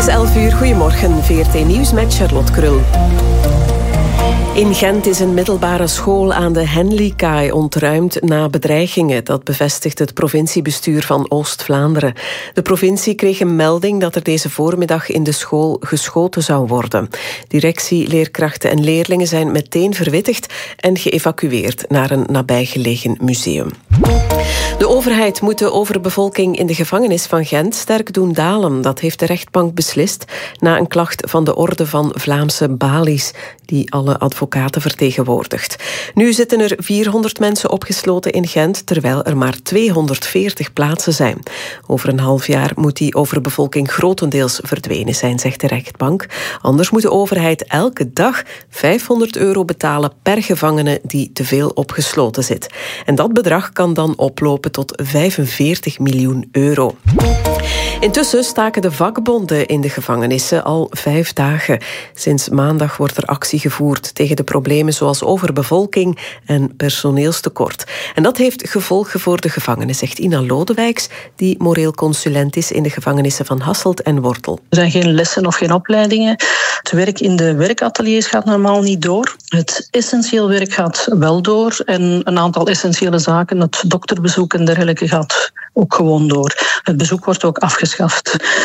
is 11 uur. Goedemorgen, VRT Nieuws met Charlotte Krul. In Gent is een middelbare school aan de Henlykaai ontruimd na bedreigingen. Dat bevestigt het provinciebestuur van Oost-Vlaanderen. De provincie kreeg een melding dat er deze voormiddag in de school geschoten zou worden. Directie, leerkrachten en leerlingen zijn meteen verwittigd en geëvacueerd naar een nabijgelegen museum. De overheid moet de overbevolking in de gevangenis van Gent sterk doen dalen. Dat heeft de rechtbank beslist na een klacht van de Orde van Vlaamse Balies, die alle advocaten vertegenwoordigt. Nu zitten er 400 mensen opgesloten in Gent, terwijl er maar 240 plaatsen zijn. Over een half jaar moet die overbevolking grotendeels verdwenen zijn, zegt de rechtbank. Anders moet de overheid elke dag €500 betalen per gevangene die te veel opgesloten zit. En dat bedrag kan dan oplopen tot €45 miljoen. Intussen staken de vakbonden in de gevangenissen al 5 dagen. Sinds maandag wordt er actie gevoerd tegen de problemen zoals overbevolking en personeelstekort. En dat heeft gevolgen voor de gevangenen, zegt Ina Lodewijks, die moreel consulent is in de gevangenissen van Hasselt en Wortel. Er zijn geen lessen of geen opleidingen. Het werk in de werkateliers gaat normaal niet door. Het essentieel werk gaat wel door. En een aantal essentiële zaken, het dokterbezoek en dergelijke, gaat ook gewoon door. Het bezoek wordt ook afgeschaft.